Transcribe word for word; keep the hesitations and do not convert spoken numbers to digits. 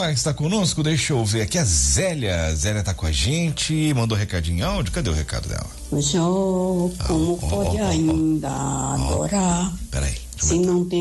mais está conosco? Deixa eu ver aqui. A Zélia. A Zélia tá com a gente. Mandou recadinho em áudio. Cadê o recado dela? O senhor, como oh, pode oh, oh, ainda oh, adorar? Peraí. Se não tem